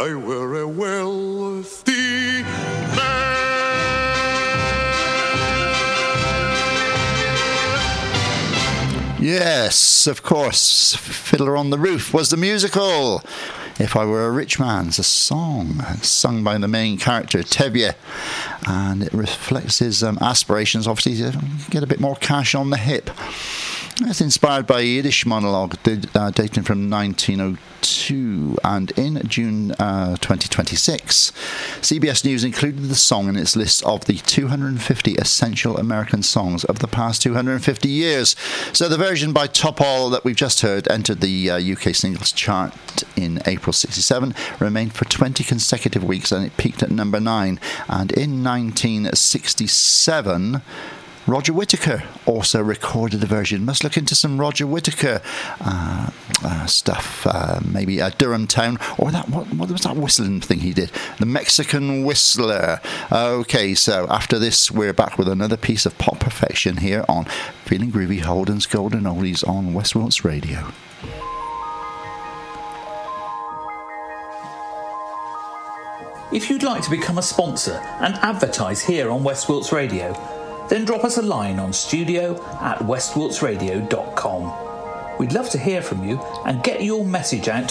I were a wealthy man. Yes, of course, Fiddler on the Roof was the musical. If I Were a Rich Man, it's a song sung by the main character, Tevye, and it reflects his aspirations, obviously, to get a bit more cash on the hip. It's inspired by a Yiddish monologue dating from 1902, and in June 2026, CBS News included the song in its list of the 250 essential American songs of the past 250 years. So the version by Topol that we've just heard entered the UK singles chart in April 67, remained for 20 consecutive weeks, and it peaked at number 9. And in 1967, Roger Whittaker also recorded the version. Must look into some Roger Whittaker stuff. Maybe Durham Town, or that what was that whistling thing he did? The Mexican Whistler. Okay, so after this, we're back with another piece of pop perfection here on Feeling Groovy, Holden's Golden Oldies on West Wilts Radio. If you'd like to become a sponsor and advertise here on West Wilts Radio, then drop us a line on studio@westwiltsradio.com. We'd love to hear from you and get your message out